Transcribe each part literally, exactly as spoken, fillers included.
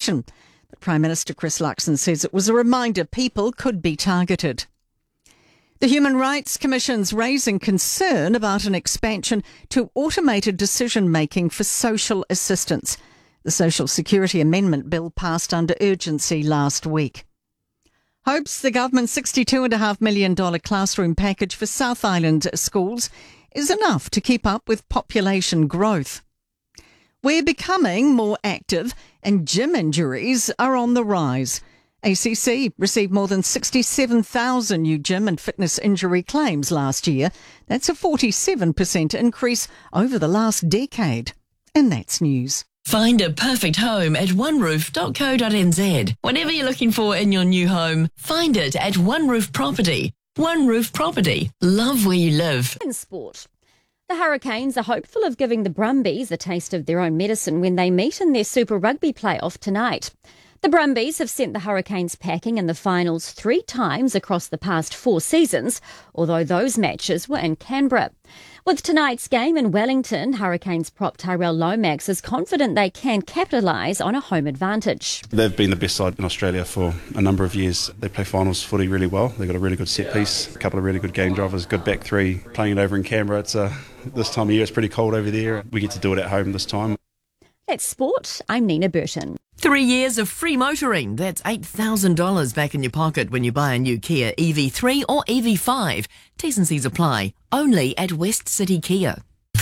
election. But Prime Minister Chris Luxon says it was a reminder people could be targeted. The Human Rights Commission's raising concern about an expansion to automated decision-making for social assistance. The Social Security Amendment Bill passed under urgency last week. Hopes the government's sixty-two point five million dollars classroom package for South Island schools is enough to keep up with population growth. We're becoming more active and gym injuries are on the rise. A C C received more than sixty-seven thousand new gym and fitness injury claims last year. That's a forty-seven percent increase over the last decade. And that's news. Find a perfect home at one roof dot co dot n z. Whatever you're looking for in your new home, find it at One Roof Property. One Roof Property. Love where you live. In sport, the Hurricanes are hopeful of giving the Brumbies a taste of their own medicine when they meet in their Super Rugby playoff tonight. The Brumbies have sent the Hurricanes packing in the finals three times across the past four seasons, although those matches were in Canberra. With tonight's game in Wellington, Hurricanes prop Tyrell Lomax is confident they can capitalise on a home advantage. They've been the best side in Australia for a number of years. They play finals footy really well. They've got a really good set piece, a couple of really good game drivers, good back three. Playing it over in Canberra, it's uh, this time of year it's pretty cold over there. We get to do it at home this time. That's sport. I'm Nina Burton. Three years of free motoring. That's eight thousand dollars back in your pocket when you buy a new Kia E V three or E V five. T's and C's apply. Only at West City Kia.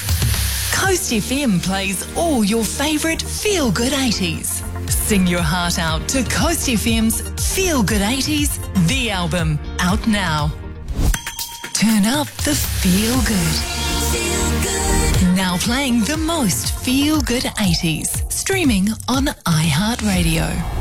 Coast F M plays all your favourite feel-good eighties. Sing your heart out to Coast F M's Feel Good eighties, the album, out now. Turn up the feel good. Feel good. Now playing the most feel good eighties. Streaming on iHeartRadio.